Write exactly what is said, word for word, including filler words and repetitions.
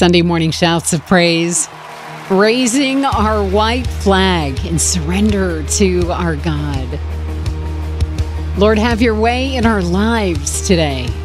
Sunday morning shouts of praise, raising our white flag in surrender to our God. Lord, have your way in our lives today.